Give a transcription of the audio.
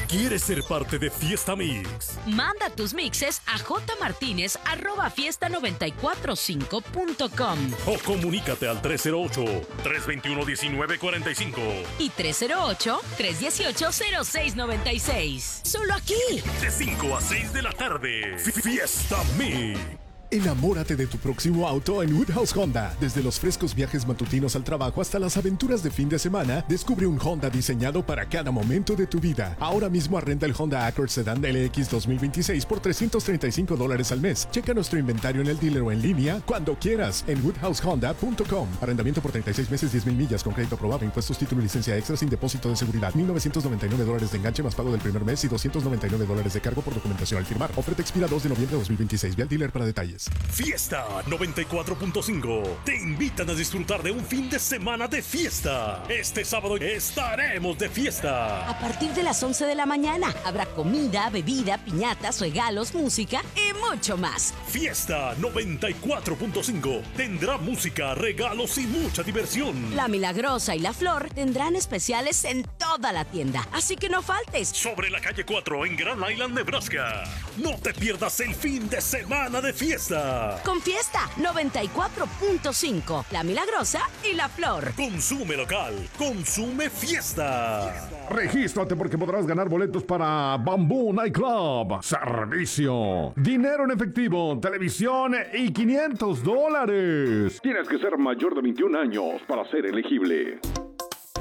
¿Quieres ser parte de Fiesta Mix? Manda tus mixes a jmartinez@fiesta945.com O comunícate al 308-321-1945 y 308-318-0696. Solo aquí. de 5 a 6 de la tarde. Fiesta Mix. Enamórate de tu próximo auto en Woodhouse Honda. Desde los frescos viajes matutinos al trabajo hasta las aventuras de fin de semana, descubre un Honda diseñado para cada momento de tu vida. Ahora mismo arrenda el Honda Accord Sedan LX 2026 por $335 al mes. Checa nuestro inventario en el dealer o en línea cuando quieras en woodhousehonda.com. Arrendamiento por 36 meses, 10,000 millas con crédito aprobado, impuestos, título y licencia extra sin depósito de seguridad. $1,999 de enganche más pago del primer mes y $299 de cargo por documentación al firmar. Oferta expira 2 de noviembre de 2026. Ve al dealer para detalles. Fiesta 94.5 te invitan a disfrutar de un fin de semana de fiesta. Este sábado estaremos de fiesta. A partir de las 11 de la mañana habrá comida, bebida, piñatas, regalos, música y mucho más. Fiesta 94.5 tendrá música, regalos y mucha diversión. La Milagrosa y la Flor tendrán especiales en toda la tienda, así que no faltes. Sobre la calle 4 en Grand Island, Nebraska. No te pierdas el fin de semana de fiesta. Con Fiesta 94.5, La Milagrosa y la Flor. Consume local, consume fiesta. Regístrate porque podrás ganar boletos para Bamboo Nightclub. Servicio, dinero en efectivo, televisión y $500. Tienes que ser mayor de 21 años para ser elegible.